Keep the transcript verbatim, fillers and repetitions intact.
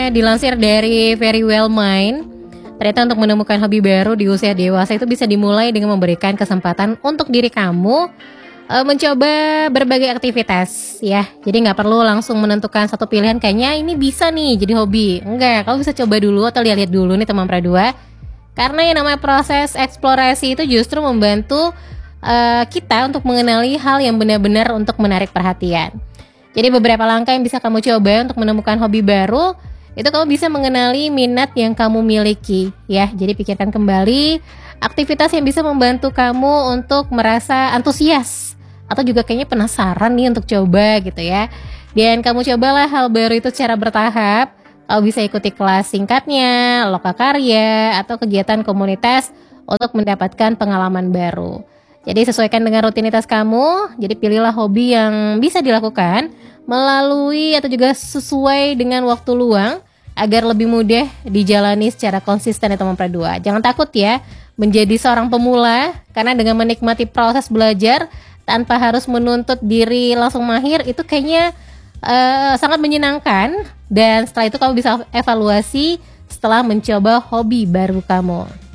dilansir dari Very Well Mind, ternyata untuk menemukan hobi baru di usia dewasa itu bisa dimulai dengan memberikan kesempatan untuk diri kamu uh, mencoba berbagai aktivitas ya. Jadi nggak perlu langsung menentukan satu pilihan kayaknya ini bisa nih jadi hobi. Enggak, kamu bisa coba dulu atau lihat-lihat dulu nih teman pradua. Karena yang namanya proses eksplorasi itu justru membantu uh, kita untuk mengenali hal yang benar-benar untuk menarik perhatian. Jadi beberapa langkah yang bisa kamu coba untuk menemukan hobi baru, itu kamu bisa mengenali minat yang kamu miliki ya. Jadi pikirkan kembali aktivitas yang bisa membantu kamu untuk merasa antusias atau juga kayaknya penasaran nih untuk coba gitu ya. Dan kamu cobalah hal baru itu secara bertahap. Kamu bisa ikuti kelas singkatnya, lokakarya, atau kegiatan komunitas untuk mendapatkan pengalaman baru. Jadi sesuaikan dengan rutinitas kamu. Jadi pilihlah hobi yang bisa dilakukan melalui atau juga sesuai dengan waktu luang agar lebih mudah dijalani secara konsisten ya teman pradua. Jangan takut ya menjadi seorang pemula, karena dengan menikmati proses belajar tanpa harus menuntut diri langsung mahir itu kayaknya uh, sangat menyenangkan. Dan setelah itu kamu bisa evaluasi setelah mencoba hobi baru kamu.